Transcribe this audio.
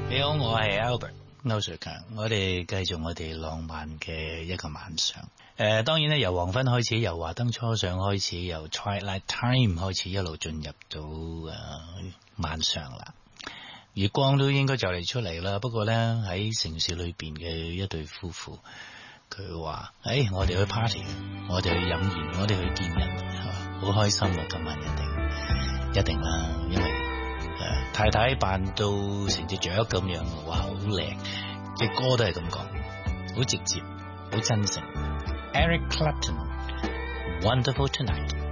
你好，我係 Albert 歐瑞強，我哋繼續我哋浪漫嘅一個晚上。當然咧，由黃昏開始，由華燈初上開始，由 Twilight Time 開始，一路進入到晚上啦。月光都應該就嚟出嚟啦。不過咧，喺城市裏邊嘅一對夫婦，佢話：我哋去 party， 我哋去飲宴，我哋去見人，好開心啊！今晚一定啦，因為太太扮到成隻雀咁樣，哇，好靚！隻歌都係咁講，好直接，好真誠。Eric Clapton，Wonderful Tonight。